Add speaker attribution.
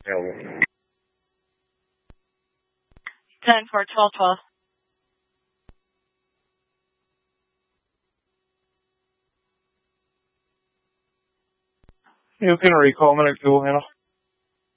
Speaker 1: available.
Speaker 2: 10 for 1212.
Speaker 3: You can recall minute fuel handle.